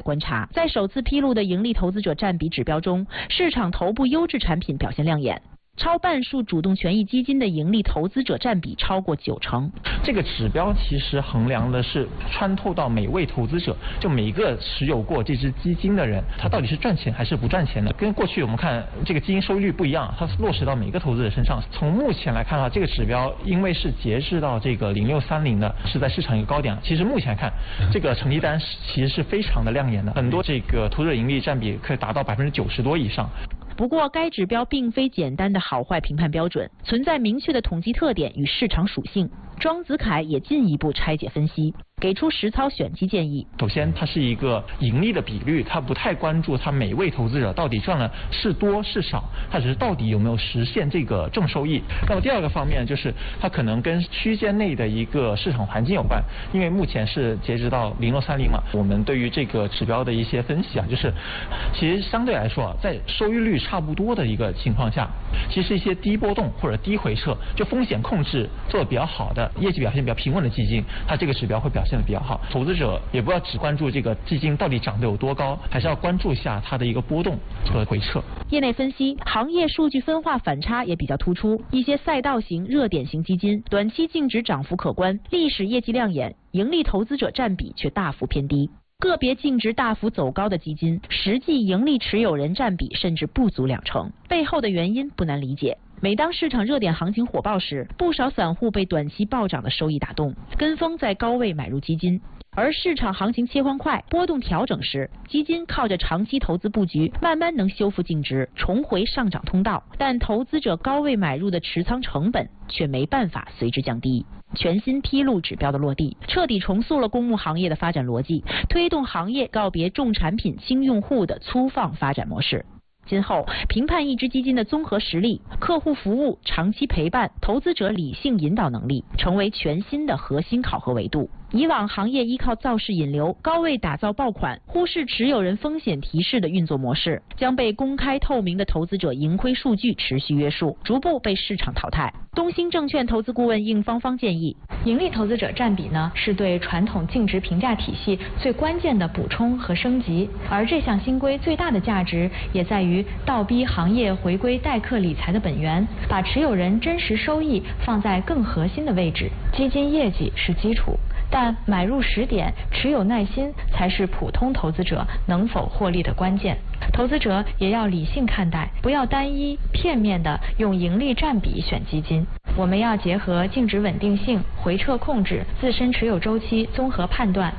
观察，在首次披露的盈利投资者占比指标中，市场头部优质产品表现亮眼。超半数主动权益基金的盈利投资者占比超过90%。 这个指标其实衡量的是穿透到每位投资者，就每个持有过这只基金的人，他到底是赚钱还是不赚钱的。跟过去我们看这个基金收益率不一样，它落实到每个投资者身上。从目前来看的话，这个指标因为是截至到这个0630的，是在市场一个高点。其实目前看，这个成绩单其实是非常的亮眼的，很多这个投资者盈利占比可以达到90%多以上。 不过，该指标并非简单的好坏评判标准，存在明确的统计特点与市场属性。庄子凯也进一步拆解分析，给出实操选基建议。 首先，它是一个盈利的比率，它不太关注它每位投资者到底赚了是多是少，它只是到底有没有实现这个正收益。那么第二个方面就是它可能跟区间内的一个市场环境有关，因为目前是截止到0630嘛，我们对于这个指标的一些分析啊，就是其实相对来说，在收益率差不多的一个情况下，其实一些低波动或者低回撤，就风险控制做得比较好的，业绩表现比较平稳的基金，它这个指标会表现得比较好。投资者也不要只关注这个基金到底涨得有多高，还是要关注一下它的一个波动和回撤。 业内分析，行业数据分化反差也比较突出，一些赛道型、热点型基金短期净值涨幅可观，历史业绩亮眼，盈利投资者占比却大幅偏低。个别净值大幅走高的基金，实际盈利持有人占比甚至不足20%，背后的原因不难理解。每当市场热点行情火爆时，不少散户被短期暴涨的收益打动，跟风在高位买入基金。而市场行情切换快、波动调整时，基金靠着长期投资布局，慢慢能修复净值，重回上涨通道。但投资者高位买入的持仓成本却没办法随之降低。全新披露指标的落地，彻底重塑了公募行业的发展逻辑，推动行业告别重产品轻用户的粗放发展模式。今后评判一只基金的综合实力、客户服务、长期陪伴、投资者理性引导能力，成为全新的核心考核维度。以往行业依靠造势引流、高位打造爆款，忽视持有人风险提示的运作模式，将被公开透明的投资者盈亏数据持续约束，逐步被市场淘汰。东兴证券投资顾问应芳芳建议， 盈利投资者占比呢，是对传统净值评价体系最关键的补充和升级，而这项新规最大的价值也在于倒逼行业回归代客理财的本源，把持有人真实收益放在更核心的位置。基金业绩是基础，但买入时点、持有耐心才是普通投资者能否获利的关键。投资者也要理性看待，不要单一片面的用盈利占比选基金。我们要结合净值稳定性、回撤控制、自身持有周期综合判断。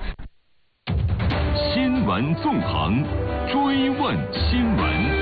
新闻纵横，追问新闻。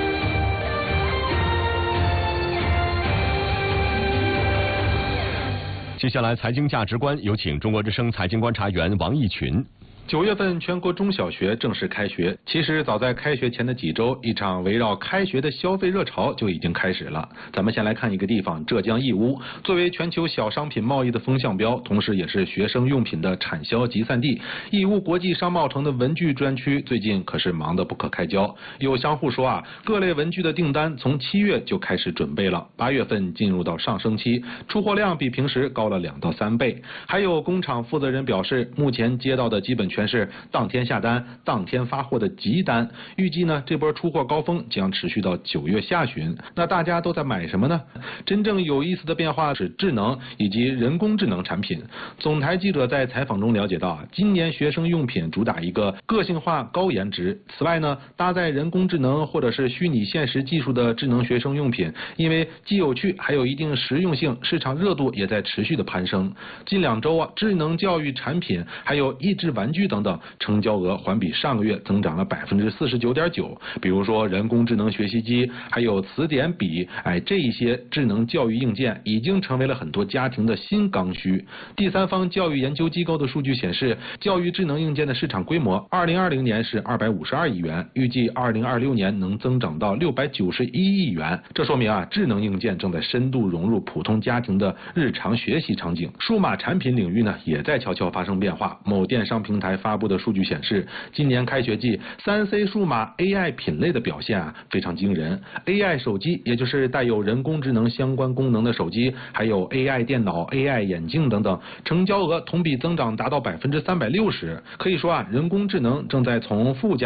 接下来，财经价值观有请中国之声财经观察员王毅群。 9月份全国中小学正式开学，其实早在开学前的几周，一场围绕开学的消费热潮就已经开始了。咱们先来看一个地方，浙江义乌，作为全球小商品贸易的风向标，同时也是学生用品的产销集散地，义乌国际商贸城的文具专区最近可是忙得不可开交。有商户说啊，各类文具的订单从7月就开始准备了，8月份进入到上升期，出货量比平时高了2到3倍。还有工厂负责人表示，目前接到的基本全是当天下单、当天发货的急单，预计呢这波出货高峰将持续到9月下旬。那大家都在买什么呢？真正有意思的变化是智能以及人工智能产品。总台记者在采访中了解到，今年学生用品主打一个个性化、高颜值。此外呢，搭载人工智能或者是虚拟现实技术的智能学生用品，因为既有趣还有一定实用性，市场热度也在持续的攀升。近2周啊，智能教育产品还有益智玩具等等，成交额环比上个月增长了49.9%。比如说人工智能学习机，还有词典笔，这一些智能教育硬件已经成为了很多家庭的新刚需。第三方教育研究机构的数据显示，教育智能硬件的市场规模2020年是252亿元，预计2026年能增长到691亿元。这说明啊，智能硬件正在深度融入普通家庭的日常学习场景。数码产品领域呢，也在悄悄发生变化。某电商平台发布的数据显示，今年开学季3C 数码 AI 品类的表现非常惊人。AI 手机，也就是带有人工智能相关功能的手机，还有 AI 电脑、AI 眼镜等等，成交额同比增长达到360%。可以说啊，人工智能正在从附加